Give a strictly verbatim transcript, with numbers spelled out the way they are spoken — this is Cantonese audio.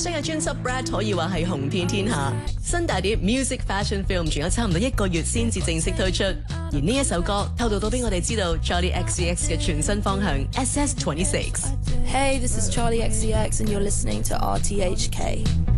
張嘅專輯 Brad 可以話係紅遍天下，新大碟 Music Fashion Film 仲有差唔多一個月先至正式推出，而呢一首歌透露到俾我哋知道 Charlie X C X 嘅全新方向 S S twenty-six。 Hey, this is Charlie X C X and you're listening to R T H K.